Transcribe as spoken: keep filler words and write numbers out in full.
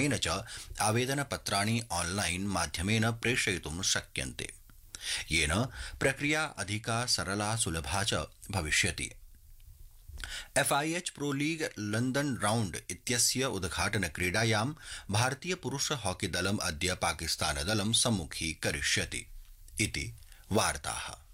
माध्यमेन च आवेदनपत्राणि ऑनलाइन माध्यमेन प्रेषयितुं शक्यन्ते, येन प्रक्रिया अधिका सरला सुलभा च भविष्यति। F I H pro league London round इत्यस्य उद्घाटन क्रीडायां भारतीय पुरुष हॉकी दलम् अद्य पाकिस्तान दलं सम्मुखीकरिष्यति इति वार्ताः।